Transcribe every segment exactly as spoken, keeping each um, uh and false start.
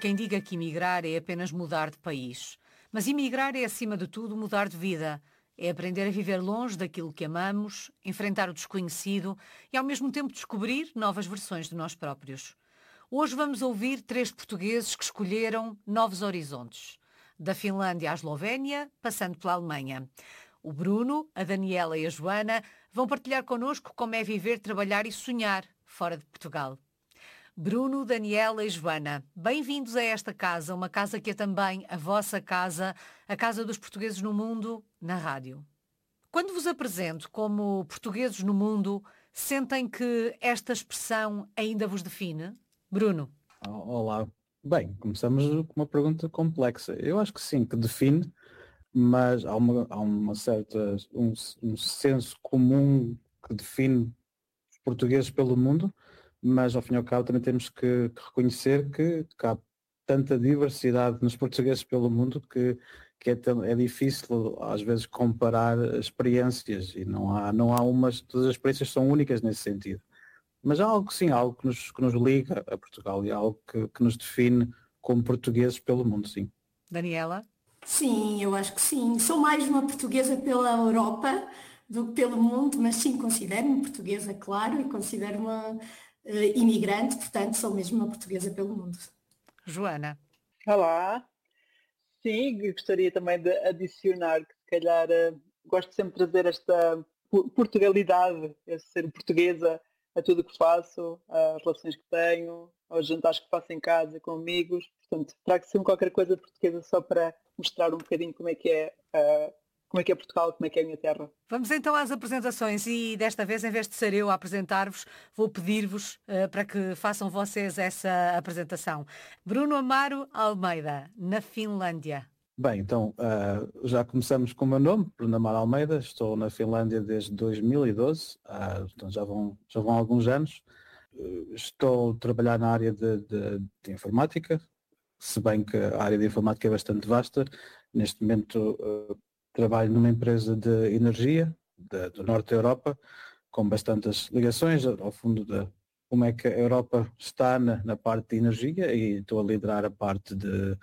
quem diga que emigrar é apenas mudar de país. Mas emigrar é, acima de tudo, mudar de vida. É aprender a viver longe daquilo que amamos, enfrentar o desconhecido e, ao mesmo tempo, descobrir novas versões de nós próprios. Hoje vamos ouvir três portugueses que escolheram novos horizontes. Da Finlândia à Eslovénia, passando pela Alemanha. O Bruno, a Daniela e a Joana vão partilhar connosco como é viver, trabalhar e sonhar fora de Portugal. Bruno, Daniela e Joana, bem-vindos a esta casa, uma casa que é também a vossa casa, a casa dos portugueses no mundo, na rádio. Quando vos apresento como portugueses no mundo, sentem que esta expressão ainda vos define? Bruno. Olá. Bem, começamos com uma pergunta complexa. Eu acho que sim, que define, mas há uma, há uma certa, um, um senso comum que define os portugueses pelo mundo, mas ao fim e ao cabo também temos que, que reconhecer que, que há tanta diversidade nos portugueses pelo mundo que, que é, tão, é difícil às vezes comparar experiências e não há, não há umas, todas as experiências são únicas nesse sentido. Mas há algo sim, há algo que nos, que nos liga a Portugal e há algo que, que nos define como portugueses pelo mundo, sim. Daniela? Sim, eu acho que sim. Sou mais uma portuguesa pela Europa do que pelo mundo, mas sim, considero-me portuguesa, claro, e considero-me uh, imigrante, portanto sou mesmo uma portuguesa pelo mundo. Joana? Olá. Sim, gostaria também de adicionar que se calhar uh, gosto sempre de trazer esta Portugalidade, esse ser portuguesa a tudo o que faço, às relações que tenho, aos jantares que faço em casa com amigos. Portanto, trago sempre qualquer coisa portuguesa só para mostrar um bocadinho como é que é, uh, como é que é Portugal, como é que é a minha terra. Vamos então às apresentações e desta vez, em vez de ser eu a apresentar-vos, vou pedir-vos uh, para que façam vocês essa apresentação. Bruno Amaro Almeida, na Finlândia. Bem, então uh, já começamos com o meu nome, Bruno Amaro Almeida, estou na Finlândia desde dois mil e doze, uh, então já vão, já vão alguns anos. Uh, estou a trabalhar na área de, de, de informática, se bem que a área de informática é bastante vasta. Neste momento uh, trabalho numa empresa de energia de, do norte da Europa, com bastantes ligações ao fundo de como é que a Europa está na, na parte de energia, e estou a liderar a parte de,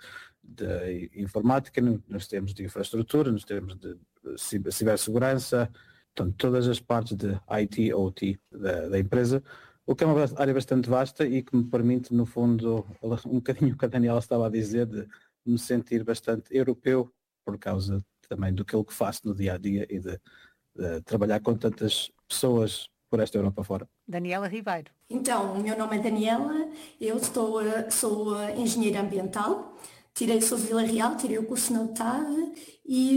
de informática, nos termos de infraestrutura, nos termos de cibersegurança, portanto, todas as partes de I T, O T da, da empresa, o que é uma área bastante vasta e que me permite, no fundo, um bocadinho o que a Daniela estava a dizer, de me sentir bastante europeu, por causa também do que faço no dia a dia e de, de trabalhar com tantas pessoas por esta Europa fora. Daniela Ribeiro. Então, o meu nome é Daniela, eu estou, sou engenheira ambiental, tirei, sou de Vila Real, tirei o curso na U T A D e,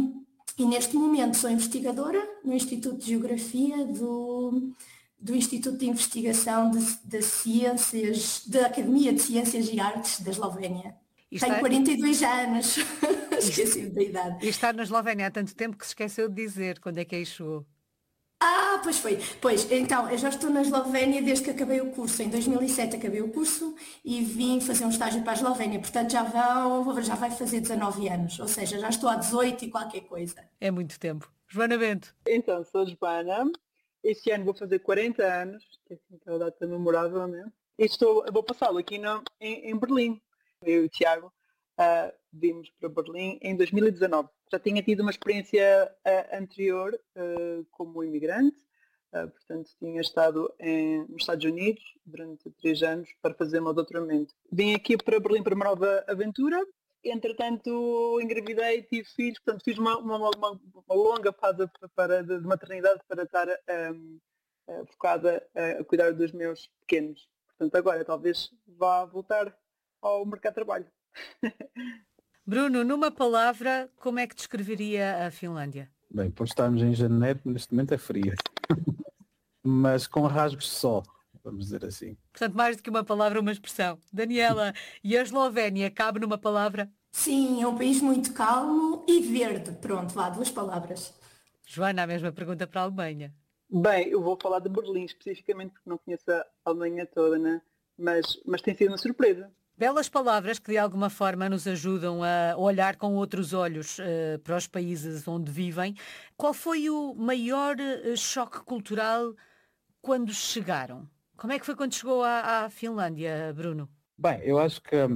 e neste momento sou investigadora no Instituto de Geografia do, do Instituto de Investigação de, de Ciências, da Academia de Ciências e Artes da Eslovénia. Isto Tenho é... quarenta e dois anos, esqueci da idade. E estar na Eslovénia há tanto tempo que se esqueceu de dizer quando é que aí chegou. Ah, pois foi. Pois, então, eu já estou na Eslovénia desde que acabei o curso. Em dois mil e sete acabei o curso e vim fazer um estágio para a Eslovénia. Portanto, já, vão, já vai fazer dezanove anos. Ou seja, já estou há dezoito e qualquer coisa. É muito tempo. Joana Bento. Então, sou Joana. Este ano vou fazer quarenta anos. Que é assim aquela data memorável, não é? E estou, vou passá-lo aqui no, em, em Berlim. Eu e o Tiago uh, vimos para Berlim em dois mil e dezanove. Já tinha tido uma experiência uh, anterior uh, como imigrante, uh, portanto tinha estado em, nos Estados Unidos durante três anos para fazer o meu doutoramento. Vim aqui para Berlim para uma nova aventura, entretanto engravidei, tive filhos, portanto fiz uma, uma, uma, uma longa fase para, de maternidade para estar um, uh, focada uh, a cuidar dos meus pequenos. Portanto agora talvez vá voltar ao mercado de trabalho. Bruno, numa palavra, como é que descreveria a Finlândia? Bem, por estarmos em janeiro, neste momento é frio. Mas com rasgos de sol, vamos dizer assim. Portanto, mais do que uma palavra, uma expressão. Daniela, e a Eslovénia cabe numa palavra? Sim, é um país muito calmo e verde. Pronto, vá, duas palavras. Joana, a mesma pergunta para a Alemanha. Bem, eu vou falar de Berlim especificamente porque não conheço a Alemanha toda, né? mas, mas tem sido uma surpresa. Belas palavras que de alguma forma nos ajudam a olhar com outros olhos uh, para os países onde vivem. Qual foi o maior uh, choque cultural quando chegaram? Como é que foi quando chegou à, à Finlândia, Bruno? Bem, eu acho que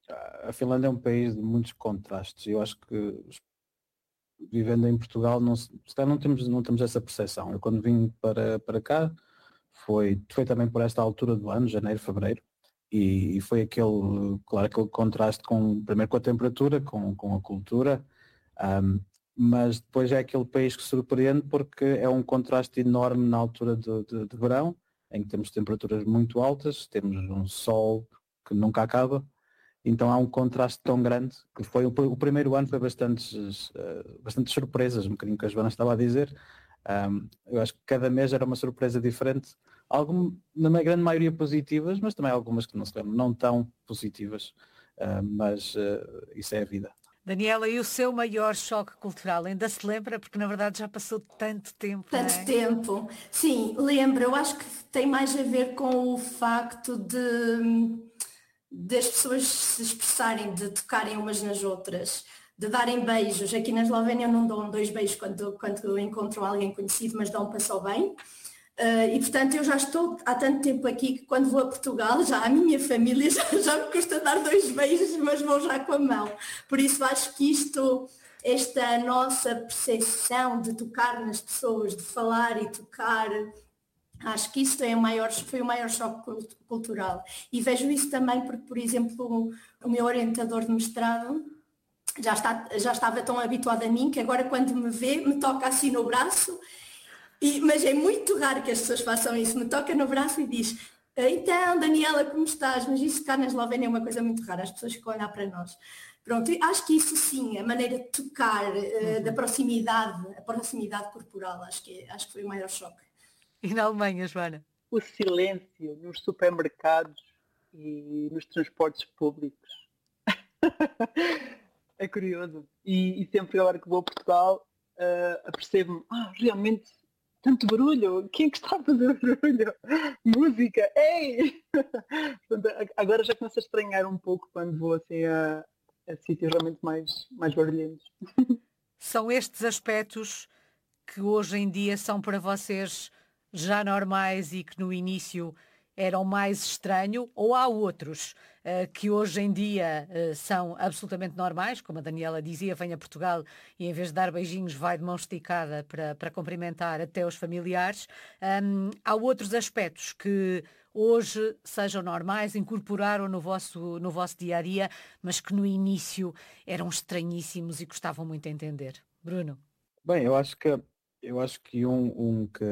a Finlândia é um país de muitos contrastes. Eu acho que vivendo em Portugal não, se calhar não temos, não temos essa percepção. Eu quando vim para, para cá foi, foi também por esta altura do ano, janeiro, fevereiro, e, e foi aquele, claro, aquele contraste com, primeiro com a temperatura, com, com a cultura, um, mas depois é aquele país que surpreende porque é um contraste enorme na altura de, de, de verão, em que temos temperaturas muito altas, temos um sol que nunca acaba. Então há um contraste tão grande que foi o primeiro ano foi bastantes, uh, bastantes surpresas, um bocadinho que a Joana estava a dizer. Um, eu acho que cada mês era uma surpresa diferente, algum, na grande maioria positivas, mas também algumas que não se lembram, não tão positivas, uh, mas uh, isso é a vida. Daniela, e o seu maior choque cultural? Ainda se lembra? Porque na verdade já passou tanto tempo. Tanto não é? tempo. Sim, lembro. Eu acho que tem mais a ver com o facto de das pessoas se expressarem, de tocarem umas nas outras, de darem beijos. Aqui na Eslovénia não dão dois beijos quando, quando encontram alguém conhecido, mas dão para só bem. Uh, e portanto eu já estou há tanto tempo aqui que quando vou a Portugal, já a minha família já, já me custa dar dois beijos, mas vou já com a mão. Por isso acho que isto, esta nossa percepção de tocar nas pessoas, de falar e tocar, acho que isso é o maior, foi o maior choque cultural. E vejo isso também porque, por exemplo, o meu orientador de mestrado já, está, já estava tão habituado a mim que agora quando me vê, me toca assim no braço, e, mas é muito raro que as pessoas façam isso, me toca no braço e diz: então, Daniela, como estás? Mas isso cá na Eslovénia é uma coisa muito rara, as pessoas ficam a olhar para nós. Pronto, acho que isso sim, a maneira de tocar, uhum. da proximidade, a proximidade corporal, acho que, acho que foi o maior choque. E na Alemanha, Joana? O silêncio nos supermercados e nos transportes públicos. É curioso. E, e sempre agora que vou a Portugal, uh, apercebo-me, ah, realmente, tanto barulho, quem é que está a fazer barulho? Música, ei! Portanto, agora já começo a estranhar um pouco quando vou assim a, a sítios realmente mais, mais barulhentos. São estes aspectos que hoje em dia são para vocês já normais e que no início eram mais estranho, ou há outros uh, que hoje em dia uh, são absolutamente normais, como a Daniela dizia, vem a Portugal e em vez de dar beijinhos vai de mão esticada para, para cumprimentar até os familiares. Um, há outros aspectos que hoje sejam normais, incorporaram no vosso, no vosso dia-a-dia, mas que no início eram estranhíssimos e custavam muito a entender. Bruno? Bem, eu acho que, eu acho que um, um que...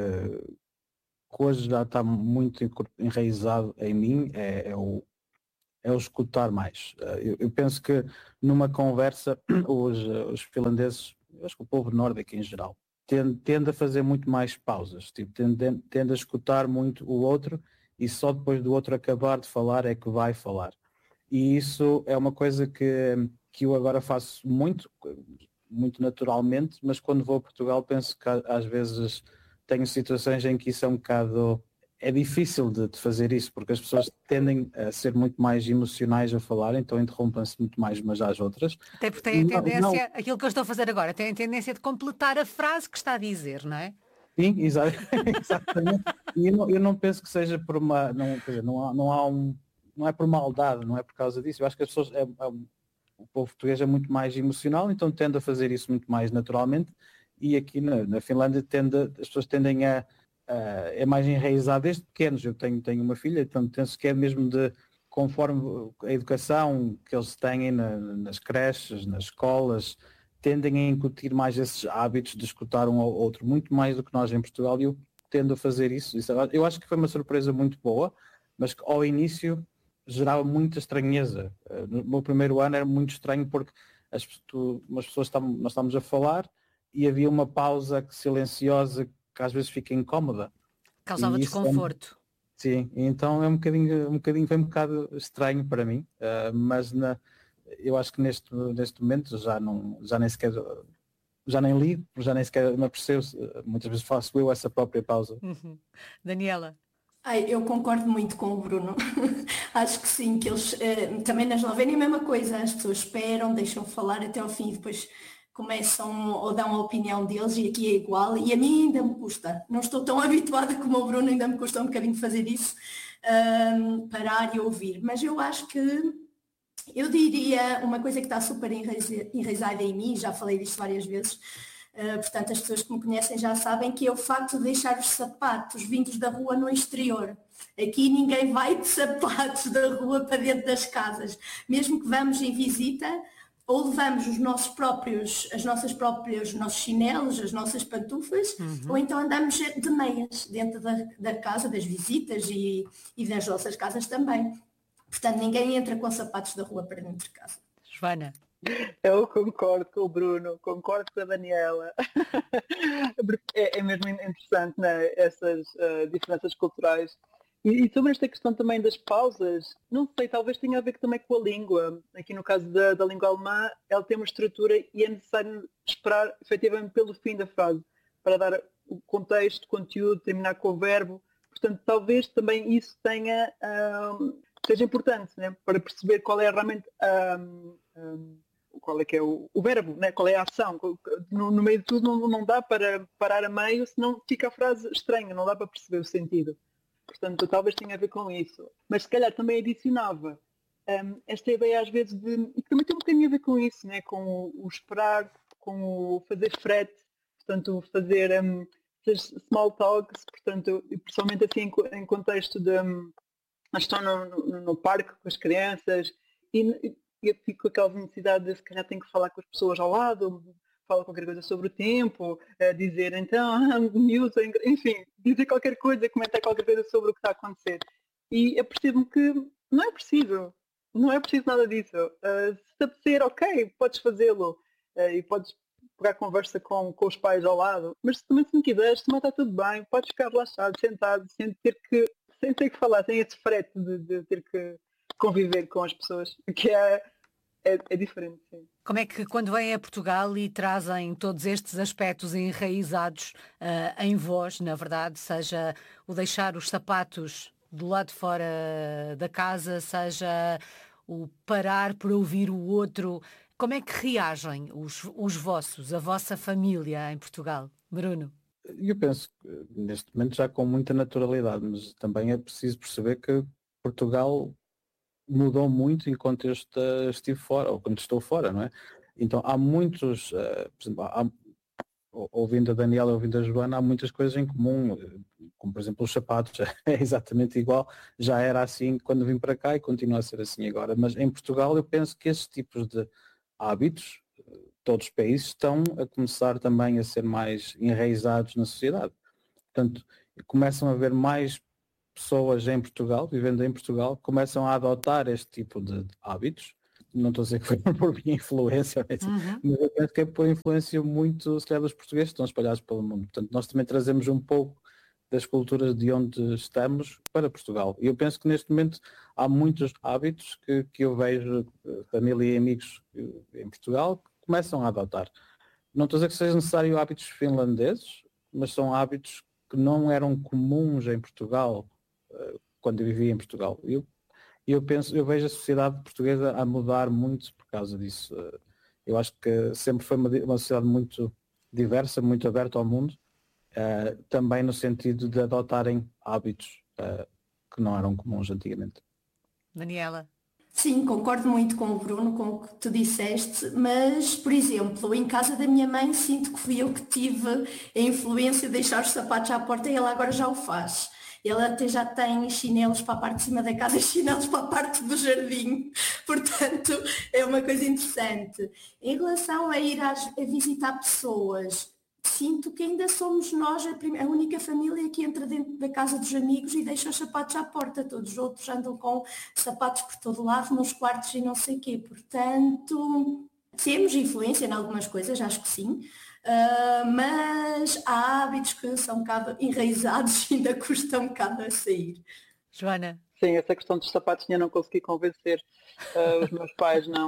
que hoje já está muito enraizado em mim é, é, o, é o escutar mais. Eu, eu penso que numa conversa, os, os finlandeses, eu acho que o povo nórdico em geral, tende, tende a fazer muito mais pausas, tipo, tende, tende a escutar muito o outro e só depois do outro acabar de falar é que vai falar. E isso é uma coisa que, que eu agora faço muito, muito naturalmente, mas quando vou a Portugal penso que às vezes tenho situações em que isso é um bocado, é difícil de, de fazer isso, porque as pessoas tendem a ser muito mais emocionais a falar, então interrompem-se muito mais umas às outras. Até porque tem a tendência, não, não... aquilo que eu estou a fazer agora, tem a tendência de completar a frase que está a dizer, não é? Sim, exatamente. E eu não, eu não penso que seja por uma, não, não, há, não há um, não é por maldade, não é por causa disso. Eu acho que as pessoas, é, é, o povo português é muito mais emocional, então tende a fazer isso muito mais naturalmente. E aqui na, na Finlândia tende, as pessoas tendem a, a é mais enraizado desde pequenos. Eu tenho, tenho uma filha, então penso que é mesmo de conforme a educação que eles têm na, nas creches, nas escolas, tendem a incutir mais esses hábitos de escutar um ao outro, muito mais do que nós em Portugal, e eu tendo a fazer isso. isso eu acho que foi uma surpresa muito boa, mas que ao início gerava muita estranheza. No meu primeiro ano era muito estranho porque as, tu, umas pessoas estavam, nós estávamos a falar e havia uma pausa silenciosa que às vezes fica incómoda. Causava desconforto. É, sim, então é um bocadinho, um bocadinho, foi um bocado estranho para mim, uh, mas na, eu acho que neste, neste momento já, não, já nem sequer, já nem ligo, já nem sequer me apercebo, muitas vezes faço eu essa própria pausa. Uhum. Daniela? Ai, eu concordo muito com o Bruno. Acho que sim, que eles, eh, também na Eslovénia é a mesma coisa, as pessoas esperam, deixam falar até ao fim e depois começam ou dão a opinião deles, e aqui é igual, e a mim ainda me custa, não estou tão habituada como o Bruno, ainda me custa um bocadinho fazer isso, um, parar e ouvir, mas eu acho que Eu diria uma coisa que está super enraize- enraizada em mim, já falei disto várias vezes, uh, portanto as pessoas que me conhecem já sabem, que é o facto de deixar os sapatos vindos da rua no exterior. Aqui ninguém vai de sapatos da rua para dentro das casas. Mesmo que vamos em visita, ou levamos os nossos próprios, as nossas próprias, os nossos chinelos, as nossas pantufas, Uhum. ou então andamos de meias dentro da, da casa, das visitas e, e das nossas casas também. Portanto, ninguém entra com sapatos da rua para dentro de casa. Joana. Eu concordo com o Bruno, concordo com a Daniela. é, é mesmo interessante, né? Essas uh, diferenças culturais. E, e sobre esta questão também das pausas, não sei, talvez tenha a ver também com a língua. Aqui no caso da, da língua alemã, ela tem uma estrutura e é necessário esperar efetivamente pelo fim da frase para dar o contexto, o conteúdo, terminar com o verbo. Portanto, talvez também isso tenha, um, seja importante, né? Para perceber qual é realmente um, um, qual é que é o, o verbo, né? Qual é a ação. No, no meio de tudo não, não dá para parar a meio, senão fica a frase estranha, não dá para perceber o sentido. Portanto, talvez tenha a ver com isso. Mas se calhar também adicionava um, esta ideia às vezes de... E também tem um bocadinho a ver com isso, né? Com o, o esperar, com o fazer frete, portanto, fazer um, small talks, portanto, principalmente assim em, em contexto de... Um, estão no, no, no parque com as crianças e, e eu fico com aquela necessidade de se calhar tenho que falar com as pessoas ao lado, fala qualquer coisa sobre o tempo, uh, dizer então, ah, news, enfim, dizer qualquer coisa, comentar qualquer coisa sobre o que está a acontecer. E eu percebo-me que não é preciso, não é preciso nada disso. Uh, se te apetecer, ok, podes fazê-lo uh, e podes pegar conversa com, com os pais ao lado, mas se também se não quiseres, também está tudo bem, podes ficar relaxado, sentado, sem ter que, sem ter que falar, sem esse frete de, de ter que conviver com as pessoas, que é É, é diferente, sim. Como é que quando vêm a Portugal e trazem todos estes aspectos enraizados uh, em vós, na verdade, seja o deixar os sapatos do lado de fora da casa, seja o parar por ouvir o outro, como é que reagem os, os vossos, a vossa família em Portugal? Bruno? Eu penso que neste momento já com muita naturalidade, mas também é preciso perceber que Portugal mudou muito enquanto eu este- estive fora, ou quando estou fora, não é? Então há muitos, uh, por exemplo, há, ouvindo a Daniela, ouvindo a Joana, há muitas coisas em comum, como por exemplo os sapatos, é exatamente igual, já era assim quando vim para cá e continua a ser assim agora, mas em Portugal eu penso que esses tipos de hábitos, todos os países estão a começar também a ser mais enraizados na sociedade. Portanto, começam a haver mais pessoas em Portugal, vivendo em Portugal, começam a adotar este tipo de hábitos. Não estou a dizer que foi por minha influência, Uhum. mas eu penso que é por influência muito, se calhar, dos portugueses que estão espalhados pelo mundo. Portanto, nós também trazemos um pouco das culturas de onde estamos para Portugal. E eu penso que neste momento há muitos hábitos que, que eu vejo, família e amigos em Portugal, que começam a adotar. Não estou a dizer que seja necessário hábitos finlandeses, mas são hábitos que não eram comuns em Portugal quando eu vivia em Portugal. Eu, eu penso, eu vejo a sociedade portuguesa a mudar muito por causa disso. Eu acho que sempre foi uma, uma sociedade muito diversa, muito aberta ao mundo, uh, também no sentido de adotarem hábitos uh, que não eram comuns antigamente. Daniela? Sim, concordo muito com o Bruno, com o que tu disseste, mas, por exemplo, em casa da minha mãe sinto que fui eu que tive a influência de deixar os sapatos à porta e ela agora já o faz. Ele até já tem chinelos para a parte de cima da casa e chinelos para a parte do jardim. Portanto, é uma coisa interessante. Em relação a ir às, a visitar pessoas, sinto que ainda somos nós a, prim- a única família que entra dentro da casa dos amigos e deixa os sapatos à porta. Todos os outros andam com sapatos por todo lado, nos quartos e não sei o quê. Portanto, temos influência em algumas coisas, acho que sim. Uh, mas há hábitos que são um bocado enraizados e ainda custam um bocado a sair. Joana? Sim, essa questão dos sapatos ainda não consegui convencer uh, os meus pais, não.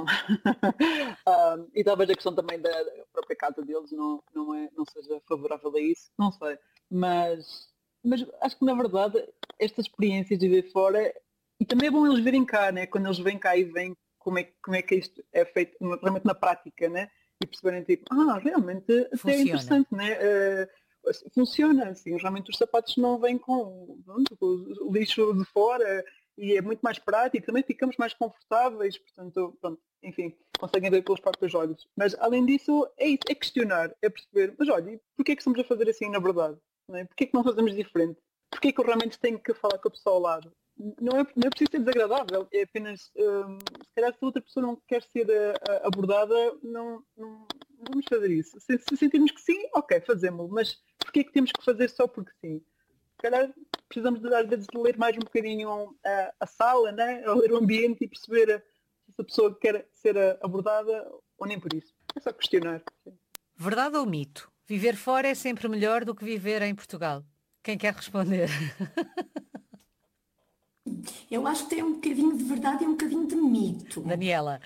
uh, e talvez a questão também da, da própria casa deles não, não, é, não seja favorável a isso, não sei. Mas, mas acho que na verdade estas experiências de ver fora, e também é bom eles virem cá, né? Quando eles vêm cá e veem como é, como é que isto é feito realmente na prática, né? E perceberem tipo, ah, realmente até é interessante, né? Uh, funciona, assim, realmente os sapatos não vêm com, pronto, com o lixo de fora e é muito mais prático, também ficamos mais confortáveis, portanto, pronto, enfim, conseguem ver pelos próprios olhos. Mas além disso, é isso, é questionar, é perceber, mas olha, porquê é que estamos a fazer assim na verdade? Não é? Porquê é que não fazemos diferente? Porquê é que eu realmente tenho que falar com a pessoa ao lado? Não é, não é preciso ser desagradável, é apenas, hum, se calhar se a outra pessoa não quer ser uh, abordada, não, não, não vamos fazer isso. Se, se sentirmos que sim, ok, fazemos-lo, mas porquê é que temos que fazer só porque sim? Se calhar precisamos de, às vezes de ler mais um bocadinho a, a sala, né? A ler o ambiente e perceber se a pessoa quer ser abordada ou nem por isso. É só questionar. Sim. Verdade ou mito? Viver fora é sempre melhor do que viver em Portugal. Quem quer responder? Eu acho que tem um bocadinho de verdade e um bocadinho de mito. Daniela.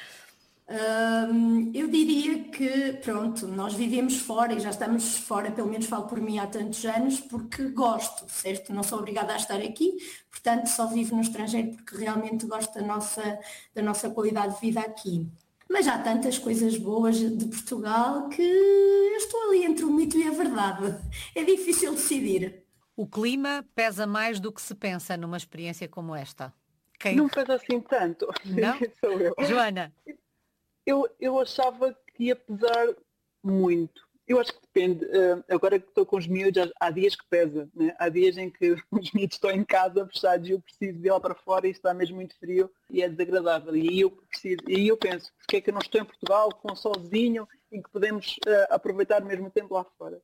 Hum, eu diria que, pronto, nós vivemos fora e já estamos fora, pelo menos falo por mim há tantos anos, porque gosto, certo? Não sou obrigada a estar aqui, portanto só vivo no estrangeiro porque realmente gosto da nossa, da nossa qualidade de vida aqui. Mas há tantas coisas boas de Portugal que eu estou ali entre o mito e a verdade. É difícil decidir. O clima pesa mais do que se pensa numa experiência como esta. Quem... Não pesa assim tanto. Não? Sou eu. Joana? Eu, eu achava que ia pesar muito. Eu acho que depende. Uh, agora que estou com os miúdos, há, há dias que pesa. Né? Há dias em que os miúdos estão em casa fechados e eu preciso de ir lá para fora e está mesmo muito frio e é desagradável. E aí eu, preciso, e aí eu penso, porque é que eu não estou em Portugal com um solzinho em que podemos uh, aproveitar mesmo o tempo lá fora.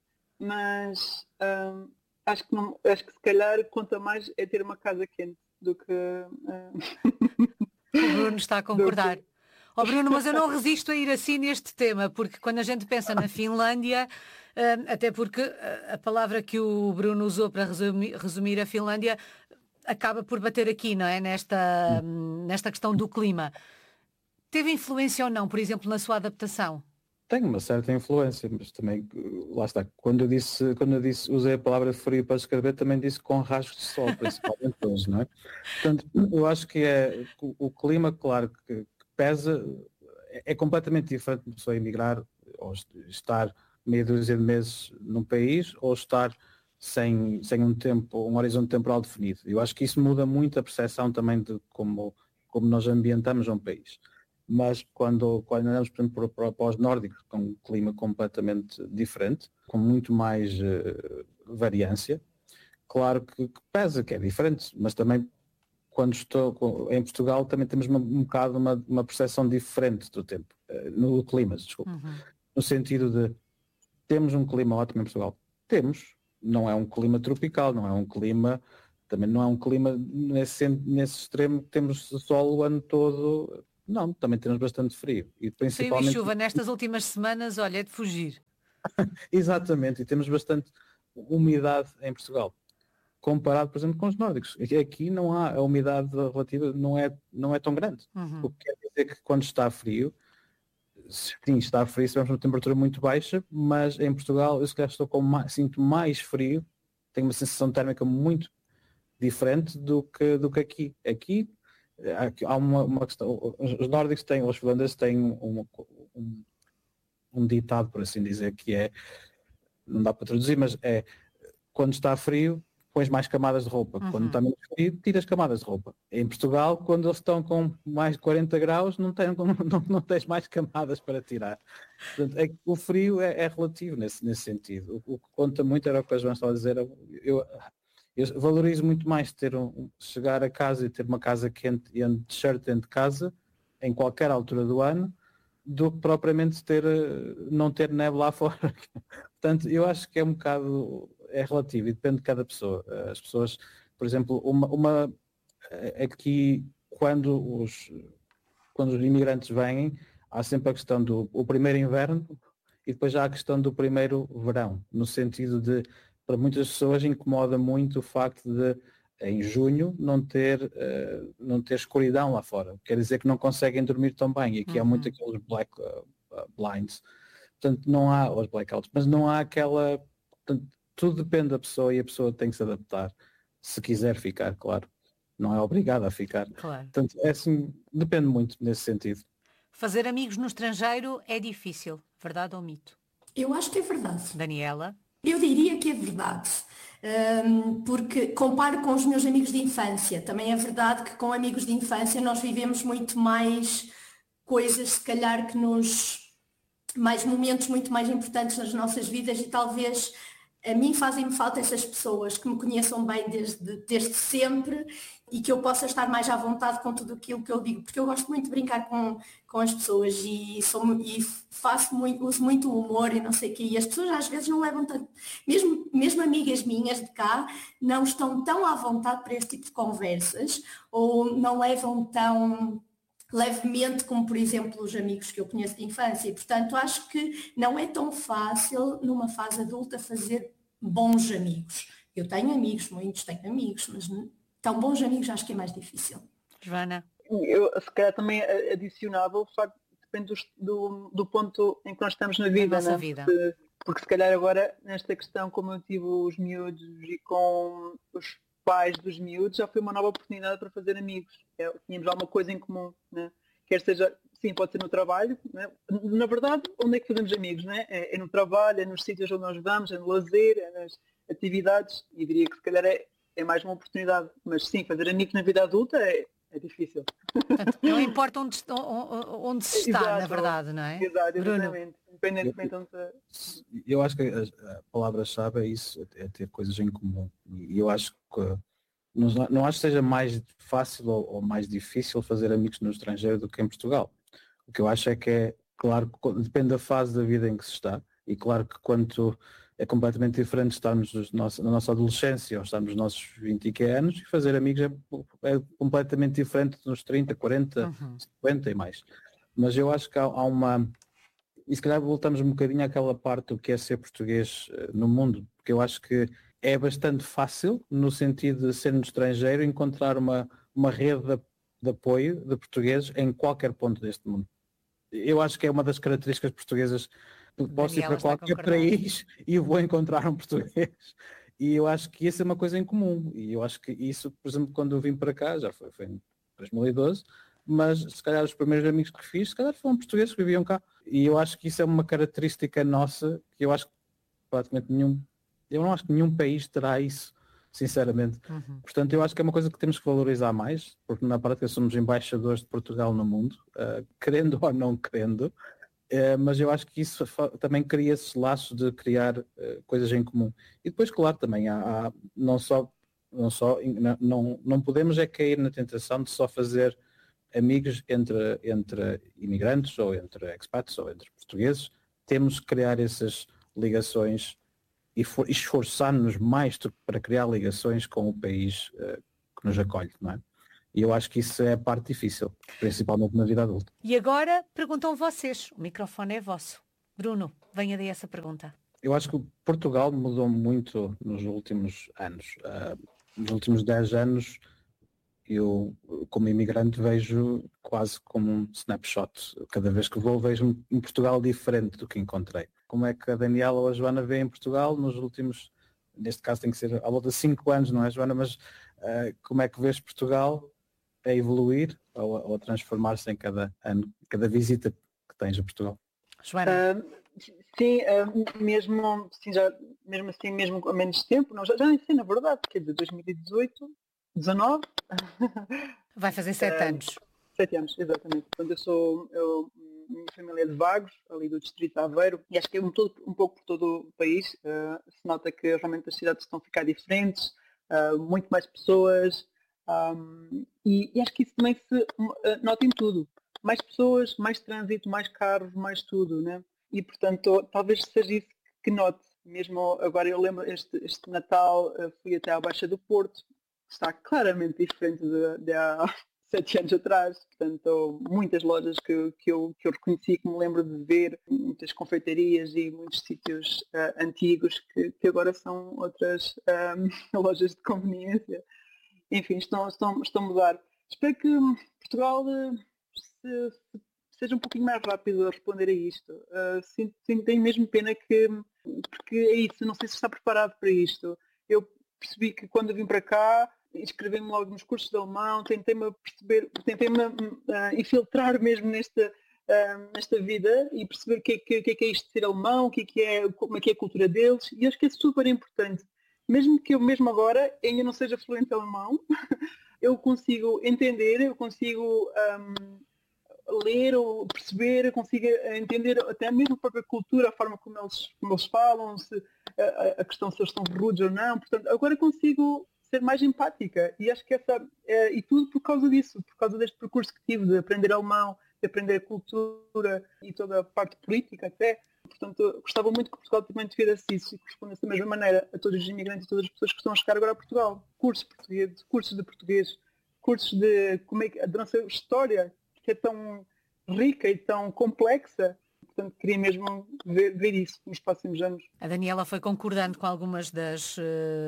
Mas uh, acho, que não, acho que se calhar conta mais é ter uma casa quente do que... Uh... O Bruno está a concordar. Ó oh, Bruno, mas eu não resisto a ir assim neste tema, porque quando a gente pensa na Finlândia, uh, até porque a palavra que o Bruno usou para resumir, resumir a Finlândia acaba por bater aqui, não é? Nesta, nesta questão do clima. Teve influência ou não, por exemplo, na sua adaptação? Tem uma certa influência, mas também, lá está, quando eu disse, quando eu disse, usei a palavra frio para escrever, também disse com raios de sol, principalmente hoje, não é? Portanto, eu acho que é o, o clima, claro, que pesa, é completamente diferente de uma pessoa emigrar ou estar meia dúzia de meses num país ou estar sem, sem um tempo, um horizonte temporal definido. Eu acho que isso muda muito a percepção também de como, como nós ambientamos um país. Mas quando, quando andamos, por exemplo, para, para os nórdicos, com um clima completamente diferente, com muito mais uh, variância, claro que, que pesa, que é diferente, mas também quando estou em Portugal também temos uma, um bocado uma, uma percepção diferente do tempo, no clima, desculpa. Uhum. No sentido de, temos um clima ótimo em Portugal. Temos, não é um clima tropical, não é um clima, também não é um clima nesse, nesse extremo que temos sol o ano todo, não, também temos bastante frio. E principalmente... Frio e chuva nestas últimas semanas, olha, é de fugir. Exatamente, e temos bastante umidade em Portugal. Comparado, por exemplo, com os nórdicos. Aqui não há, a umidade relativa não é, não é tão grande. Uhum. O que quer dizer que quando está frio, sim, está frio, estamos uma temperatura muito baixa, mas em Portugal eu se calhar estou com mais, sinto mais frio, tenho uma sensação térmica muito diferente do que, do que aqui. Aqui há uma, uma questão, os nórdicos têm, os finlandeses têm um, um, um ditado, por assim dizer, que é, não dá para traduzir, mas é, quando está frio, pões mais camadas de roupa. Uhum. Quando está menos frio, tiras camadas de roupa. Em Portugal, quando eles estão com mais de quarenta graus, não, tem, não, não, não tens mais camadas para tirar. Portanto, é, o frio é, é relativo nesse, nesse sentido. O, o que conta muito era o que a Joana estava a dizer. Eu, eu valorizo muito mais ter um, chegar a casa e ter uma casa quente e ando de t-shirt dentro de casa, em qualquer altura do ano, do que propriamente ter, não ter neve lá fora. Portanto, eu acho que é um bocado... é relativo e depende de cada pessoa. As pessoas, por exemplo, uma, uma aqui quando os, quando os imigrantes vêm, há sempre a questão do o primeiro inverno e depois já há a questão do primeiro verão, no sentido de, para muitas pessoas incomoda muito o facto de em junho não ter, uh, não ter escuridão lá fora. Quer dizer que não conseguem dormir tão bem. E aqui uhum. há muito aqueles black uh, uh, blinds. Portanto, não há os blackouts, mas não há aquela... Portanto, tudo depende da pessoa e a pessoa tem que se adaptar, se quiser ficar, claro. Não é obrigada a ficar. Claro. Portanto, é assim, depende muito nesse sentido. Fazer amigos no estrangeiro é difícil, verdade ou mito? Eu acho que é verdade. Daniela? Eu diria que é verdade, hum, porque comparo com os meus amigos de infância. Também é verdade que com amigos de infância nós vivemos muito mais coisas, se calhar, que nos... mais momentos muito mais importantes nas nossas vidas e talvez a mim fazem-me falta essas pessoas que me conheçam bem desde, desde sempre e que eu possa estar mais à vontade com tudo aquilo que eu digo, porque eu gosto muito de brincar com, com as pessoas e, sou, e faço muito, uso muito o humor e não sei o quê, e as pessoas às vezes não levam tanto, mesmo, mesmo amigas minhas de cá, não estão tão à vontade para esse tipo de conversas ou não levam tão levemente como, por exemplo, os amigos que eu conheço de infância. E, portanto, acho que não é tão fácil, numa fase adulta, fazer bons amigos. Eu tenho amigos, muitos tenho amigos, mas tão bons amigos acho que é mais difícil. Joana? Eu, se calhar, também adicionava o facto, depende do, do, do ponto em que nós estamos na vida, na nossa né? vida. Porque, porque, se calhar, agora, nesta questão, como eu tive os miúdos e com os pais dos miúdos, já foi uma nova oportunidade para fazer amigos. É, tínhamos alguma coisa em comum, né? Quer seja, sim, pode ser no trabalho, né? Na verdade, onde é que fazemos amigos, né? É, é no trabalho, é nos sítios onde nós vamos, é no lazer, é nas atividades, e diria que se calhar é, é mais uma oportunidade. Mas sim, fazer amigos na vida adulta é, é difícil. Portanto, não importa onde, onde se está, Exato, na verdade, não é? Exato, Bruno? exatamente. Independentemente onde... Eu acho que a, a palavra-chave é isso, é ter coisas em comum. E eu acho que não, não acho que seja mais fácil ou, ou mais difícil fazer amigos no estrangeiro do que em Portugal. O que eu acho é que é, claro, depende da fase da vida em que se está. E claro que quanto é completamente diferente estarmos nosso, na nossa adolescência ou estarmos nos nossos vinte e que anos e fazer amigos é, é completamente diferente nos trinta, quarenta, uhum. cinquenta e mais. Mas eu acho que há, há uma... E se calhar voltamos um bocadinho àquela parte do que é ser português no mundo, porque eu acho que é bastante fácil, no sentido de ser no estrangeiro, encontrar uma, uma rede de, de apoio de portugueses em qualquer ponto deste mundo. Eu acho que é uma das características portuguesas. Posso ir para qualquer país e vou encontrar um português. E eu acho que isso é uma coisa em comum. E eu acho que isso, por exemplo, quando eu vim para cá, já foi, foi em dois mil e doze, mas se calhar os primeiros amigos que fiz, se calhar foram portugueses que viviam cá. E eu acho que isso é uma característica nossa, que eu acho que praticamente nenhum, eu não acho que nenhum país terá isso, sinceramente. Uhum. Portanto, eu acho que é uma coisa que temos que valorizar mais, porque na prática somos embaixadores de Portugal no mundo, uh, querendo ou não querendo, uh, mas eu acho que isso também cria esses laços de criar uh, coisas em comum. E depois, claro, também há, há não só, não, só não, não podemos é cair na tentação de só fazer amigos entre, entre imigrantes ou entre expats ou entre portugueses. Temos que criar essas ligações e esforçar-nos mais para criar ligações com o país uh, que nos acolhe, não é? E eu acho que isso é a parte difícil, principalmente na vida adulta. E agora perguntam vocês, o microfone é vosso. Bruno, venha daí essa pergunta. Eu acho que Portugal mudou muito nos últimos anos. Uh, nos últimos dez anos, eu, como imigrante, vejo quase como um snapshot. Cada vez que vou, vejo um Portugal diferente do que encontrei. Como é que a Daniela ou a Joana vê em Portugal nos últimos, neste caso tem que ser à volta de cinco anos, não é, Joana? Mas uh, como é que vês Portugal a evoluir ou, ou a transformar-se em cada ano, cada visita que tens a Portugal? Joana? Uh, sim, uh, mesmo, sim, já, mesmo assim, mesmo há menos tempo, não, já, já nem sei, na verdade, quer dizer, dois mil e dezoito, dezanove. Vai fazer sete uh, anos. Sete anos, exatamente. Portanto, eu sou, eu, minha família é de Vagos, ali do distrito de Aveiro, e acho que é um, todo, um pouco por todo o país. Uh, se nota que realmente as cidades estão a ficar diferentes, uh, muito mais pessoas, um, e, e acho que isso também se uh, nota em tudo. Mais pessoas, mais trânsito, mais carros, mais tudo, né? E, portanto, talvez seja isso que note. Mesmo agora eu lembro, este, este Natal uh, fui até à Baixa do Porto, está claramente diferente de, de há sete anos atrás. Portanto, muitas lojas que, que, eu, que eu reconheci, que me lembro de ver, muitas confeitarias e muitos sítios uh, antigos que, que agora são outras um, lojas de conveniência. Enfim, estão, estão, estão a mudar. Espero que Portugal uh, se, se, seja um pouquinho mais rápido a responder a isto. Uh, sim, sim, tenho mesmo pena que, porque é isso, não sei se está preparado para isto. Eu percebi que quando eu vim para cá, inscrevi-me logo nos cursos de alemão, tentei-me perceber, tentei-me uh, infiltrar mesmo nesta, um, nesta vida e perceber o que, é que, que é que é isto de ser alemão, o que é que é, como é que é a cultura deles, e acho que é super importante. Mesmo que eu mesmo agora ainda não seja fluente em alemão, eu consigo entender, eu consigo um, ler ou perceber, eu consigo entender até mesmo a própria cultura, a forma como eles, como eles falam, se, a, a questão se eles estão rudes ou não. Portanto, agora consigo ser mais empática e acho que essa é, e tudo por causa disso, por causa deste percurso que tive de aprender alemão, de aprender a cultura e toda a parte política até. Portanto, gostava muito que Portugal também tivesse isso e que respondesse da mesma maneira a todos os imigrantes e todas as pessoas que estão a chegar agora a Portugal. Cursos português, cursos de português, cursos de como é que a nossa história, que é tão rica e tão complexa. Portanto, queria mesmo ver, ver isso nos próximos anos. A Daniela foi concordando com algumas das,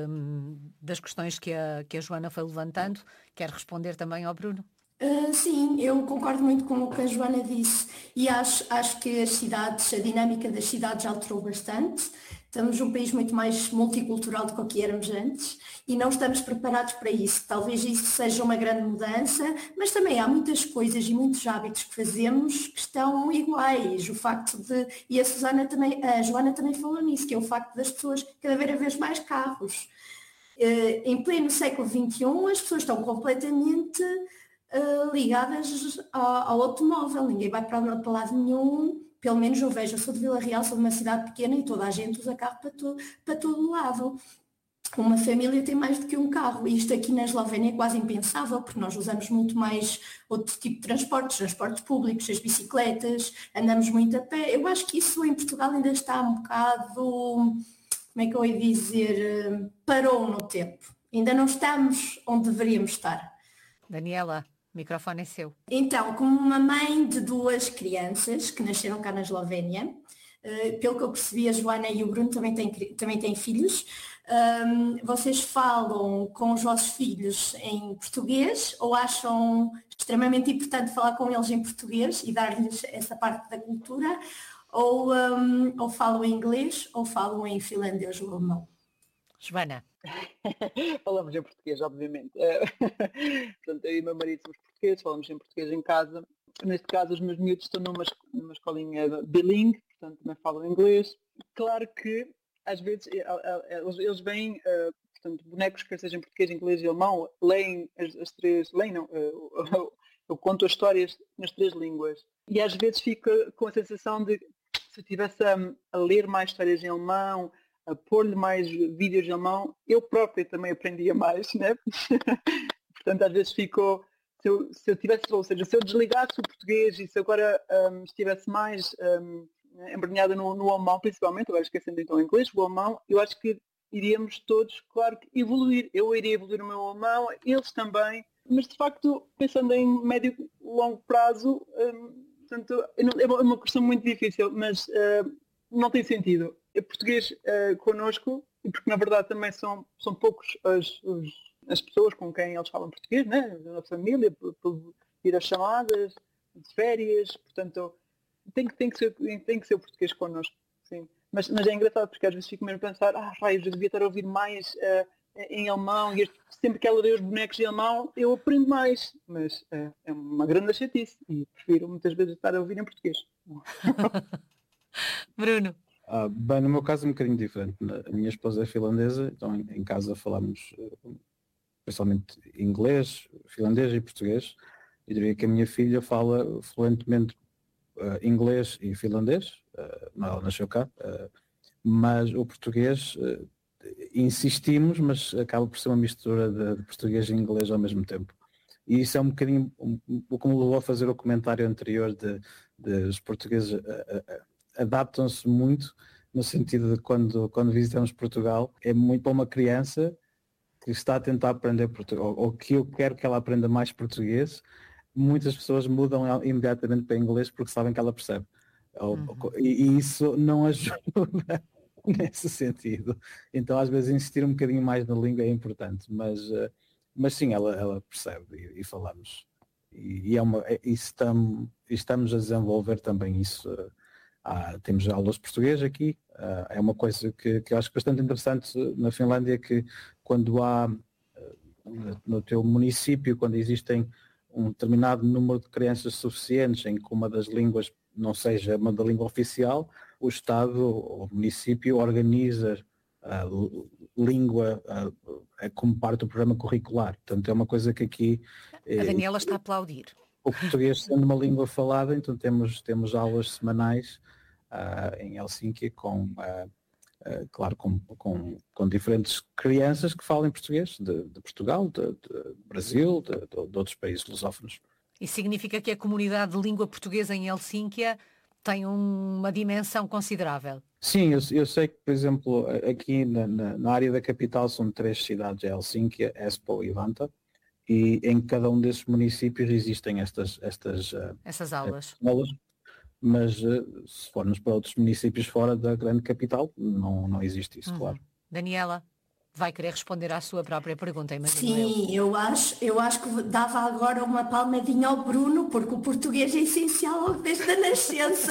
das questões que a, que a Joana foi levantando. Quer responder também ao Bruno? Uh, sim, eu concordo muito com o que a Joana disse e acho, acho que as cidades, a dinâmica das cidades alterou bastante. Estamos num país muito mais multicultural do que o que éramos antes e não estamos preparados para isso. Talvez isso seja uma grande mudança, mas também há muitas coisas e muitos hábitos que fazemos que estão iguais. O facto de, e a Susana também, a Joana também falou nisso, que é o facto das pessoas cada vez mais carros. Uh, em pleno século vinte e um as pessoas estão completamente Uh, ligadas ao, ao automóvel, ninguém vai para, para lado nenhum, pelo menos eu vejo, eu sou de Vila Real, sou de uma cidade pequena e toda a gente usa carro para, to, para todo lado. Uma família tem mais do que um carro e isto aqui na Eslovénia é quase impensável porque nós usamos muito mais outro tipo de transportes, transportes públicos, as bicicletas, andamos muito a pé. Eu acho que isso em Portugal ainda está um bocado, como é que eu ia dizer, parou no tempo. Ainda não estamos onde deveríamos estar. Daniela, o microfone é seu. Então, como uma mãe de duas crianças que nasceram cá na Eslovénia, uh, pelo que eu percebi, a Joana e o Bruno também têm, também têm filhos. Um, vocês falam com os vossos filhos em português ou acham extremamente importante falar com eles em português e dar-lhes essa parte da cultura? Ou, um, ou falam em inglês ou falam em finlandês ou alemão? Joana. Falamos em português, obviamente. Portanto, eu e o meu marido somos portugueses, falamos em português em casa. Neste caso, os meus miúdos estão numa, numa escolinha bilingue, portanto, também falam inglês. Claro que, às vezes, eles veem, portanto, bonecos que sejam português, inglês e alemão, leem as, as três, leem não, eu conto as histórias nas três línguas. E às vezes fica com a sensação de, se eu estivesse a, a ler mais histórias em alemão, a pôr-lhe mais vídeos em alemão, eu própria também aprendia mais, né? Portanto, às vezes ficou, se eu, se eu tivesse, ou seja, se eu desligasse o português e se agora um, estivesse mais um, embrenhada no, no alemão, principalmente, agora esquecendo então o inglês, o alemão, eu acho que iríamos todos, claro, que evoluir. Eu iria evoluir o meu alemão, eles também, mas de facto, pensando em médio e longo prazo, um, portanto, é uma questão muito difícil, mas uh, não tem sentido. É português uh, connosco, e porque na verdade também são, são poucos as, os, as pessoas com quem eles falam português, né? Na família, por, por ir às chamadas, de férias, portanto tem que, tem que, ser, tem que ser o português connosco, sim. Mas, mas é engraçado porque às vezes fico mesmo a pensar, ah, raios, eu devia estar a ouvir mais uh, em alemão, e este, sempre que ela lê os bonecos em alemão, eu aprendo mais, mas uh, é uma grande chatice e prefiro muitas vezes estar a ouvir em português. Bruno. Ah, bem, no meu caso é um bocadinho diferente. A minha esposa é finlandesa, então em, em casa falamos uh, principalmente inglês, finlandês e português. Eu diria que a minha filha fala fluentemente uh, inglês e finlandês, uh, ela nasceu cá, uh, mas o português uh, insistimos, mas acaba por ser uma mistura de, de português e inglês ao mesmo tempo. E isso é um bocadinho um, um, como levou a fazer o comentário anterior de, de os portugueses uh, uh, adaptam-se muito, no sentido de quando, quando visitamos Portugal, é muito para uma criança que está a tentar aprender português, ou, ou que eu quero que ela aprenda mais português, muitas pessoas mudam imediatamente para inglês porque sabem que ela percebe. Uhum. E, e isso não ajuda nesse sentido. Então às vezes insistir um bocadinho mais na língua é importante, mas, mas sim, ela, ela percebe e, e falamos. E, e, é uma, e estamos, estamos a desenvolver também isso. Ah, temos aulas de português aqui, ah, é uma coisa que, que eu acho bastante interessante na Finlândia, que quando há no teu município, quando existem um determinado número de crianças suficientes em que uma das línguas não seja uma da língua oficial, o Estado ou o município organiza a língua uh, como parte do programa curricular. Portanto, é uma coisa que aqui... A Daniela está a aplaudir. O português sendo uma língua falada, então temos, temos aulas semanais uh, em Helsínquia com, uh, uh, claro, com, com, com diferentes crianças que falam português, de, de Portugal, de, de Brasil, de, de, de outros países lusófonos. Isso significa que a comunidade de língua portuguesa em Helsínquia tem um, uma dimensão considerável. Sim, eu, eu sei que, por exemplo, aqui na, na, na área da capital são três cidades, Helsínquia, Espoo e Vanta, e em cada um desses municípios existem estas, estas essas aulas. aulas, mas se formos para outros municípios fora da grande capital, não, não existe isso, uhum. Claro. Daniela, vai querer responder à sua própria pergunta, imagino. Sim, eu. eu acho, eu acho que dava agora uma palmadinha ao Bruno, porque o português é essencial desde a nascença.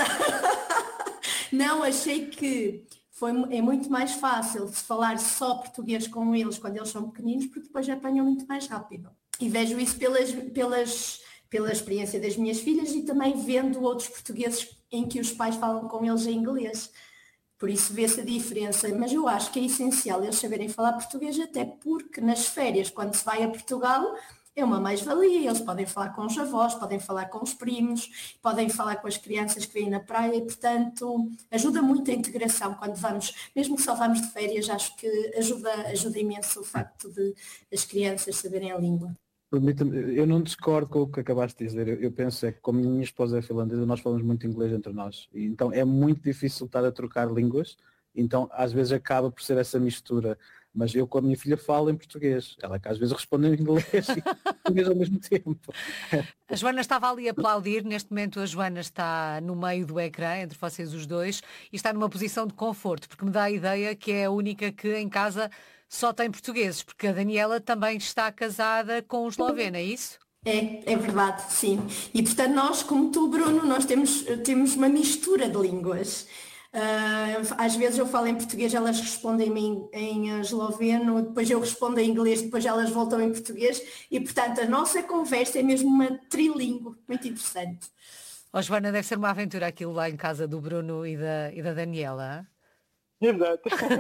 Não, achei que foi, é muito mais fácil se falar só português com eles quando eles são pequeninos, porque depois apanham muito mais rápido. E vejo isso pelas, pelas, pela experiência das minhas filhas e também vendo outros portugueses em que os pais falam com eles em inglês. Por isso vê-se a diferença, mas eu acho que é essencial eles saberem falar português, até porque nas férias, quando se vai a Portugal, é uma mais-valia, eles podem falar com os avós, podem falar com os primos, podem falar com as crianças que vêm na praia e, portanto, ajuda muito a integração quando vamos, mesmo que só vamos de férias, acho que ajuda, ajuda imenso o facto de as crianças saberem a língua. Eu não discordo com o que acabaste de dizer, eu, eu penso é que como a minha esposa é finlandesa, nós falamos muito inglês entre nós, e então é muito difícil estar a trocar línguas, então às vezes acaba por ser essa mistura, mas eu com a minha filha falo em português, ela que às vezes responde em inglês e português ao mesmo tempo. A Joana estava ali a aplaudir, neste momento a Joana está no meio do ecrã, entre vocês os dois, e está numa posição de conforto, porque me dá a ideia que é a única que em casa só tem portugueses, porque a Daniela também está casada com um esloveno, é isso? É, é verdade, sim. E portanto nós, como tu, Bruno, nós temos, temos uma mistura de línguas. Uh, às vezes eu falo em português, elas respondem-me em, em esloveno, depois eu respondo em inglês, depois elas voltam em português e portanto a nossa conversa é mesmo uma trilingue, muito interessante. Oh, Joana, deve ser uma aventura aquilo lá em casa do Bruno e da, e da Daniela. Exato.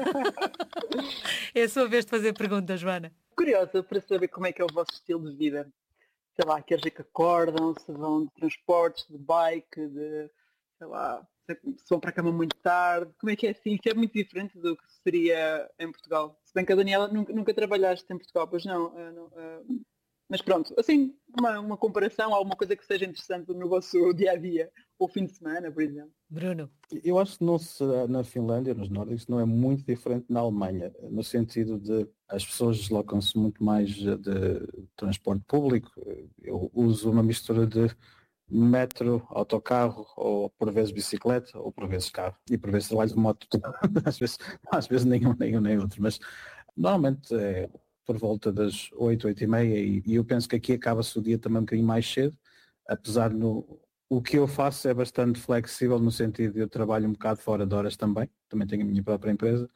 É a sua vez de fazer perguntas, Joana. Curiosa para saber como é que é o vosso estilo de vida. Sei lá, quer dizer que acordam, se vão de transportes, de bike, de, sei lá, se vão para a cama muito tarde. Como é que é assim? Isso é muito diferente do que seria em Portugal. Se bem que a Daniela nunca, nunca trabalhaste em Portugal, pois não. Uh, não uh, mas pronto, assim, uma, uma comparação, alguma coisa que seja interessante no vosso dia-a-dia, ou fim de semana, por exemplo. Bruno. Eu acho que não será na Finlândia, nos nórdicos, não é muito diferente na Alemanha, no sentido de as pessoas deslocam-se muito mais de transporte público. Eu uso uma mistura de metro, autocarro, ou por vezes bicicleta, ou por vezes carro, e por vezes trabalho de moto, às vezes, às vezes nenhum, nenhum nem outro, mas normalmente é por volta das oito, oito e meia, e, e eu penso que aqui acaba-se o dia também um bocadinho mais cedo, apesar no o que eu faço é bastante flexível no sentido de eu trabalho um bocado fora de horas também, também tenho a minha própria empresa,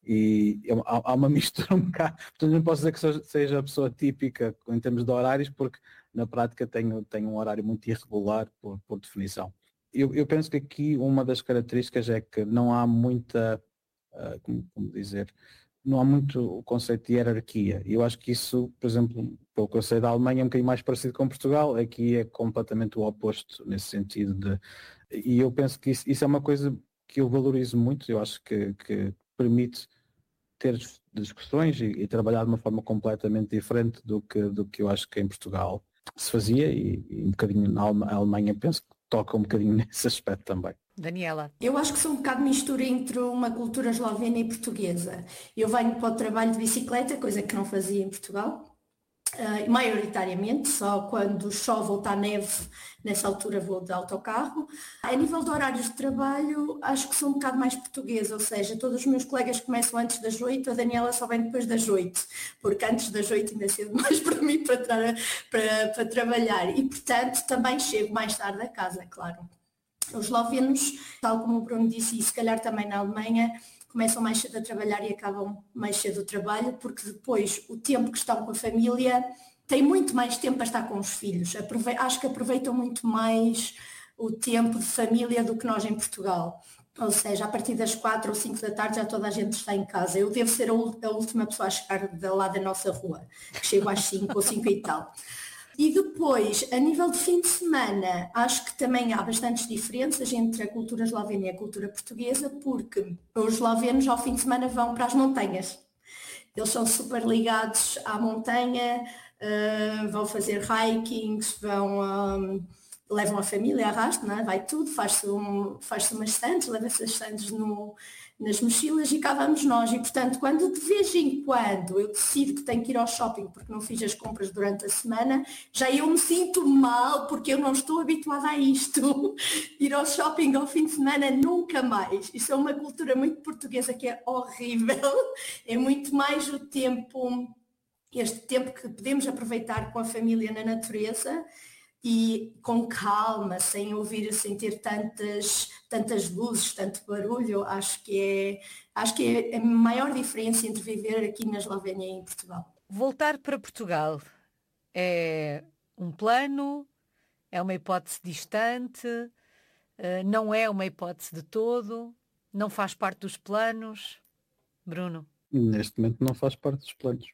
e eu, há, há uma mistura um bocado, portanto não posso dizer que seja a pessoa típica em termos de horários, porque na prática tenho, tenho um horário muito irregular por, por definição. Eu, eu penso que aqui uma das características é que não há muita, uh, como, como dizer, não há muito o conceito de hierarquia. E eu acho que isso, por exemplo, pelo que eu sei da Alemanha, é um bocadinho mais parecido com Portugal. Aqui é completamente o oposto nesse sentido. De, e eu penso que isso, isso é uma coisa que eu valorizo muito. Eu acho que, que permite ter discussões e, e trabalhar de uma forma completamente diferente do que, do que eu acho que em Portugal se fazia. E, e um bocadinho na Alemanha penso que toca um bocadinho nesse aspecto também. Daniela. Eu acho que sou um bocado mistura entre uma cultura eslovena e portuguesa. Eu venho para o trabalho de bicicleta, coisa que não fazia em Portugal, uh, maioritariamente, só quando chove ou está neve, nessa altura vou de autocarro. A nível de horários de trabalho, acho que sou um bocado mais portuguesa, ou seja, todos os meus colegas começam antes das oito, a Daniela só vem depois das oito, porque antes das oito ainda é cedo mais para mim para, tra- para, para trabalhar e, portanto, também chego mais tarde a casa, claro. Os eslovenos, tal como o Bruno disse, e se calhar também na Alemanha, começam mais cedo a trabalhar e acabam mais cedo o trabalho, porque depois o tempo que estão com a família têm muito mais tempo para estar com os filhos. Aprove- acho que aproveitam muito mais o tempo de família do que nós em Portugal. Ou seja, a partir das quatro ou cinco da tarde já toda a gente está em casa. Eu devo ser a, ul- a última pessoa a chegar de lá da nossa rua, que chego às cinco ou cinco e tal. E depois, a nível de fim de semana, acho que também há bastantes diferenças entre a cultura eslovena e a cultura portuguesa, porque os eslovenos ao fim de semana vão para as montanhas. Eles são super ligados à montanha, uh, vão fazer hikings, vão, um, levam a família a arrasto, não é? Vai tudo, faz-se um, faz-se umas sandes, leva-se as sandes no, nas mochilas e cá vamos nós. E portanto, quando de vez em quando eu decido que tenho que ir ao shopping porque não fiz as compras durante a semana, já eu me sinto mal porque eu não estou habituada a isto. Ir ao shopping ao fim de semana nunca mais. Isso é uma cultura muito portuguesa que é horrível. É muito mais o tempo, este tempo que podemos aproveitar com a família na natureza e com calma, sem ouvir, sem ter tantas, tantas luzes, tanto barulho. Acho que é, acho que é a maior diferença entre viver aqui na Eslovénia e em Portugal. Voltar para Portugal é um plano, é uma hipótese distante, não é uma hipótese de todo, não faz parte dos planos. Bruno? Neste momento não faz parte dos planos.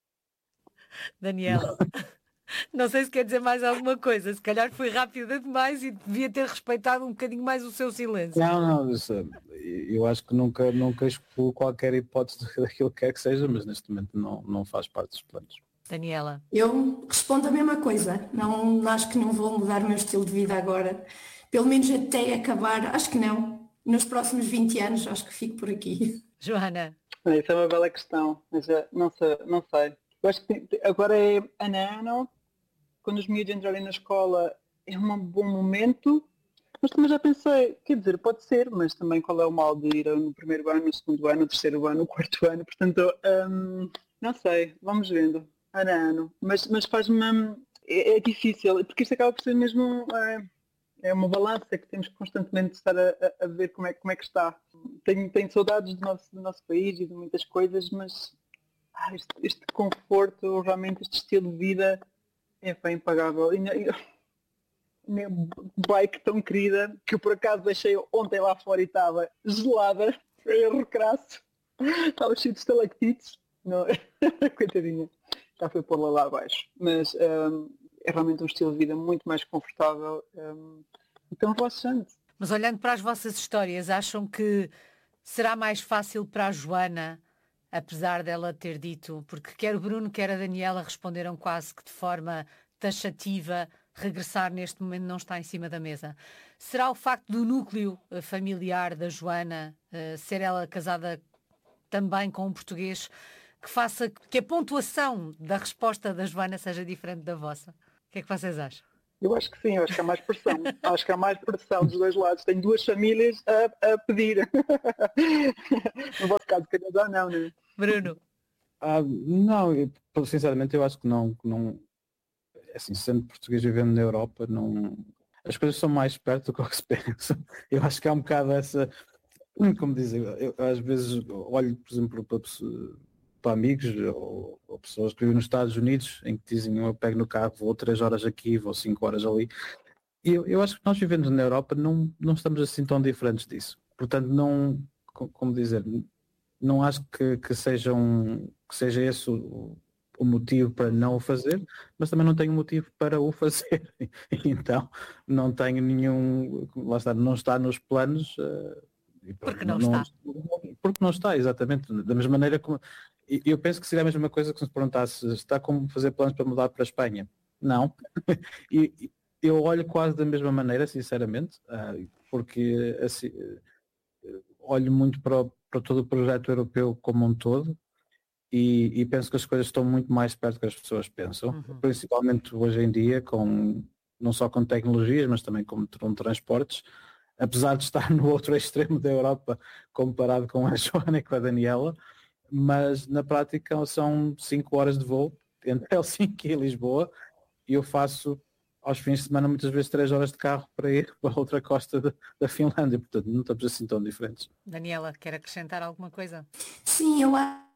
Daniela? Não sei se quer dizer mais alguma coisa, se calhar foi rápida demais e devia ter respeitado um bocadinho mais o seu silêncio. Não, não, isso, eu acho que nunca, nunca excluo qualquer hipótese daquilo que quer que seja, mas neste momento não, não faz parte dos planos. Daniela? Eu respondo a mesma coisa, não, acho que não vou mudar o meu estilo de vida agora, pelo menos até acabar, acho que não, nos próximos vinte anos acho que fico por aqui. Joana? Isso é uma bela questão, mas não sei, não sei. Eu acho que agora é ano a ano, quando os miúdos entrarem na escola é um bom momento, mas também já pensei, quer dizer, pode ser, mas também qual é o mal de ir no primeiro ano, no segundo ano, no terceiro ano, no quarto ano, portanto, hum, não sei, vamos vendo, ano a ano, mas, mas faz-me, é, é difícil, porque isto acaba por ser mesmo, é, é uma balança que temos que constantemente estar a, a, a ver como é, como é que está. Tenho, tenho saudades do nosso, do nosso país e de muitas coisas, mas ah, este, este conforto, realmente este estilo de vida é bem impagável. E, e, minha bike tão querida que eu por acaso deixei ontem lá fora e estava gelada, erro crasso, estava cheio de estalactites, não, coitadinha, já foi pôr-la lá abaixo, mas um, é realmente um estilo de vida muito mais confortável, um, então relaxante. Mas olhando para as vossas histórias, acham que será mais fácil para a Joana, apesar dela ter dito, porque quer o Bruno, quer a Daniela responderam quase que de forma taxativa, regressar neste momento não está em cima da mesa. Será o facto do núcleo familiar da Joana, uh, ser ela casada também com um português, que faça que a pontuação da resposta da Joana seja diferente da vossa? O que é que vocês acham? Eu acho que sim, eu acho que há mais pressão. Acho que há mais pressão dos dois lados. Tenho duas famílias a, a pedir. No vosso caso, calhar já não, não é? Bruno? Ah, não, eu, sinceramente eu acho que não, que não, assim, sendo português vivendo na Europa, não, as coisas são mais perto do que se pensa. Eu acho que há um bocado essa, como dizem, eu às vezes olho, por exemplo, para, para amigos ou, ou pessoas que vivem nos Estados Unidos, em que dizem, eu pego no carro, vou três horas aqui, vou cinco horas ali. E eu, eu acho que nós vivendo na Europa não, não estamos assim tão diferentes disso. Portanto, não, como dizer, não acho que, que, seja, um, que seja esse o, o motivo para não o fazer, mas também não tenho motivo para o fazer. Então, não tenho nenhum, lá está, não está nos planos. Uh, e, porque não, não está. Porque não está, exatamente. Da mesma maneira como... Eu penso que seria a mesma coisa que se me perguntasse, está como fazer planos para mudar para a Espanha? Não. E eu olho quase da mesma maneira, sinceramente, uh, porque assim, olho muito para o para todo o projeto europeu como um todo e, e penso que as coisas estão muito mais perto do que as pessoas pensam, uhum. Principalmente hoje em dia, com, não só com tecnologias, mas também com, com transportes, apesar de estar no outro extremo da Europa comparado com a Joana e com a Daniela, mas na prática são cinco horas de voo entre Helsinki e Lisboa e eu faço aos fins de semana muitas vezes três horas de carro para ir para a outra costa da, da Finlândia, portanto não estamos assim tão diferentes. Daniela, quer acrescentar alguma coisa? Sim, eu acho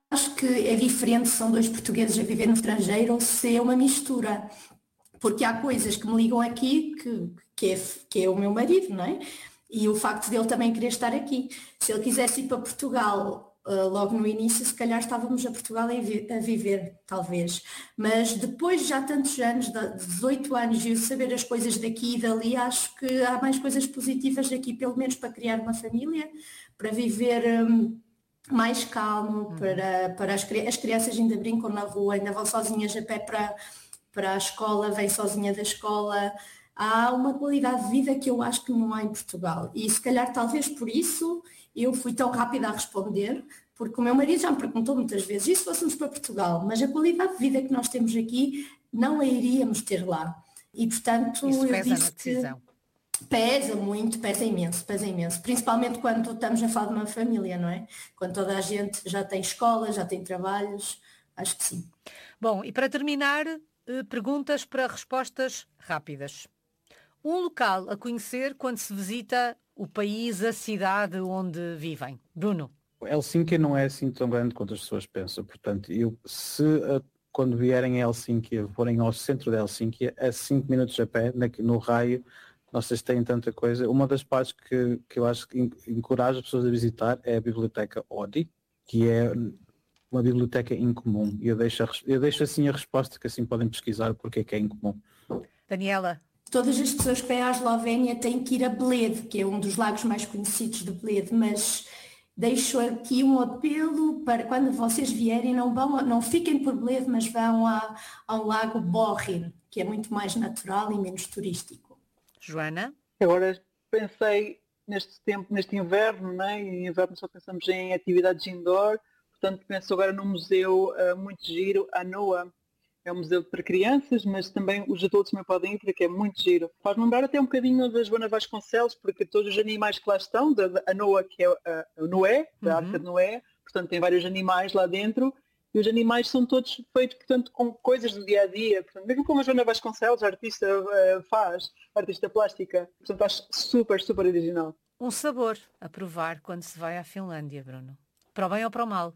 acho que é diferente se são dois portugueses a viver no estrangeiro ou se é uma mistura. Porque há coisas que me ligam aqui, que, que, é, que é o meu marido, não é? E o facto dele também querer estar aqui. Se ele quisesse ir para Portugal uh, logo no início, se calhar estávamos a Portugal a, vi a viver, talvez. Mas depois de já tantos anos, de dezoito anos, e eu saber as coisas daqui e dali, acho que há mais coisas positivas aqui, pelo menos para criar uma família, para viver... Um, mais calmo, para, para as, as crianças ainda brincam na rua, ainda vão sozinhas a pé para, para a escola, vêm sozinha da escola. Há uma qualidade de vida que eu acho que não há em Portugal. E se calhar talvez por isso eu fui tão rápida a responder, porque o meu marido já me perguntou muitas vezes, e se fôssemos para Portugal? Mas a qualidade de vida que nós temos aqui não a iríamos ter lá. E portanto isso eu pesa disse na decisão. Que pesa muito, pesa imenso, pesa imenso. Principalmente quando estamos a falar de uma família, não é? Quando toda a gente já tem escola, já tem trabalhos, acho que sim. Bom, e para terminar, perguntas para respostas rápidas. Um local a conhecer quando se visita o país, a cidade onde vivem. Bruno. Helsínquia não é assim tão grande quanto as pessoas pensam. Portanto, eu, se quando vierem a Helsínquia, forem ao centro de Helsínquia, a cinco minutos a pé, no raio, vocês têm tanta coisa. Uma das partes que, que eu acho que encoraja as pessoas a visitar é a Biblioteca Oodi, que é uma biblioteca incomum. E eu deixo, a, eu deixo assim a resposta, que assim podem pesquisar porque é que é incomum. Daniela. Todas as pessoas que vêm à Eslovénia têm que ir a Bled, que é um dos lagos mais conhecidos de Bled, mas deixo aqui um apelo para quando vocês vierem, não, vão, não fiquem por Bled, mas vão a, ao lago Borin, que é muito mais natural e menos turístico. Joana? Agora pensei neste tempo, neste inverno, né? E em inverno só pensamos em atividades indoor, portanto penso agora num museu uh, muito giro, a NOAA. É um museu para crianças, mas também os adultos também podem ir, porque é muito giro. Faz lembrar até um bocadinho da Joana Vasconcelos, porque todos os animais que lá estão, da, da a NOAA, que é a, a Noé, da uhum. Arca de Noé, portanto tem vários animais lá dentro, e os animais são todos feitos, portanto, com coisas do dia a dia, portanto, mesmo como a Joana Vasconcelos, a artista, uh, faz, a artista plástica, portanto acho super, super original. Um sabor a provar quando se vai à Finlândia, Bruno. Para o bem ou para o mal?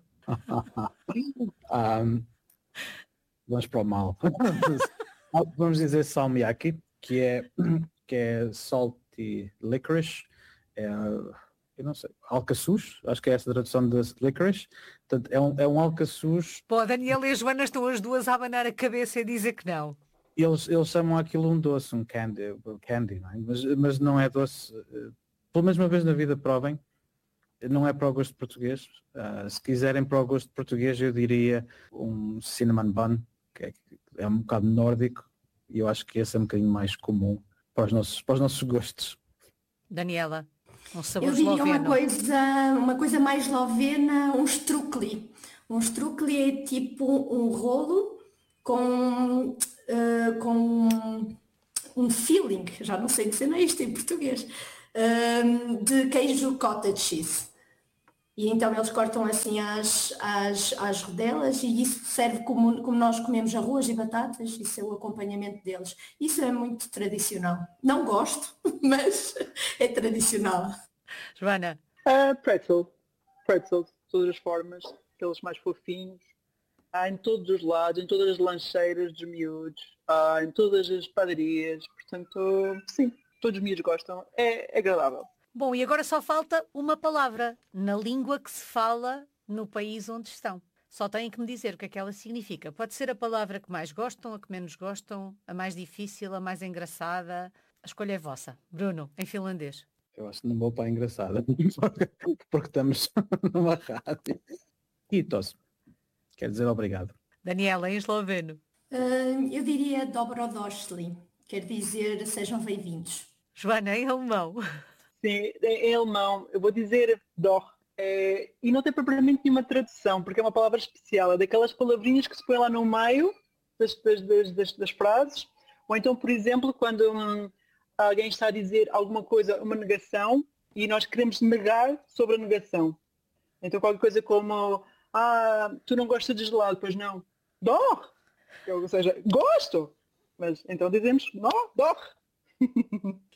um, vamos para o mal. Vamos dizer salmiakki, que é, que é salty licorice, é, eu não sei, alcaçuz, acho que é essa a tradução de licorice. Portanto, é um, é um alcaçuz. Pô, Daniela e a Joana estão as duas a abanar a cabeça e dizer que não. Eles, eles chamam aquilo um doce, um candy, candy não é? mas, mas não é doce. Pelo menos uma vez na vida provem. Não é para o gosto português. Uh, se quiserem para o gosto português, eu diria um cinnamon bun, que é, é um bocado nórdico, e eu acho que esse é um bocadinho mais comum para os nossos, para os nossos gostos. Daniela, um sabor eu diria esloveno. uma coisa, uma coisa mais eslovena, um strukli. Um strukli é tipo um rolo com, uh, com um filling, já não sei dizer isto em português, uh, de queijo cottage cheese. E então eles cortam assim as, as, as rodelas e isso serve como, como nós comemos arroz e batatas, isso é o acompanhamento deles. Isso é muito tradicional. Não gosto, mas é tradicional. Joana? Uh, pretzel. Pretzel, de todas as formas, aqueles mais fofinhos. Há em todos os lados, em todas as lancheiras dos miúdos, há em todas as padarias. Portanto, sim, todos os miúdos gostam. É, é agradável. Bom, e agora só falta uma palavra na língua que se fala no país onde estão. Só têm que me dizer o que é que ela significa. Pode ser a palavra que mais gostam, a que menos gostam, a mais difícil, a mais engraçada. A escolha é vossa. Bruno, em finlandês. Eu acho que não vou para a engraçada, porque estamos numa rádio. Kiitos. Quer dizer obrigado. Daniela, em esloveno. Uh, eu diria dobrodošli. Quer dizer sejam bem-vindos. Joana, em alemão. Sim, em alemão, eu vou dizer doch, é, e não tem propriamente nenhuma tradução, porque é uma palavra especial, é daquelas palavrinhas que se põe lá no meio das, das, das, das frases, ou então, por exemplo, quando hum, alguém está a dizer alguma coisa, uma negação, e nós queremos negar sobre a negação. Então qualquer coisa como, ah, tu não gostas de gelado, pois não, doch, ou seja, gosto, mas então dizemos, não, doch.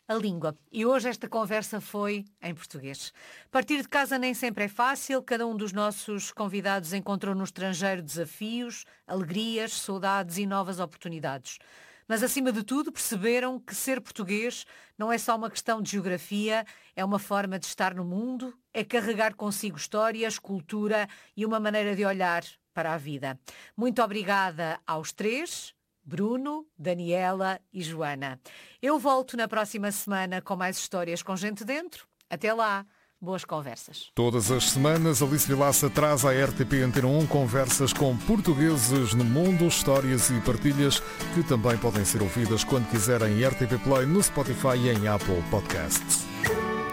a língua. E hoje esta conversa foi em português. Partir de casa nem sempre é fácil. Cada um dos nossos convidados encontrou no estrangeiro desafios, alegrias, saudades e novas oportunidades. Mas, acima de tudo, perceberam que ser português não é só uma questão de geografia, é uma forma de estar no mundo, é carregar consigo histórias, cultura e uma maneira de olhar para a vida. Muito obrigada aos três, Bruno, Daniela e Joana. Eu volto na próxima semana com mais histórias com gente dentro. Até lá. Boas conversas. Todas as semanas, Alice Vilaça traz à R T P Antena um conversas com portugueses no mundo, histórias e partilhas que também podem ser ouvidas quando quiserem em R T P Play, no Spotify e em Apple Podcasts.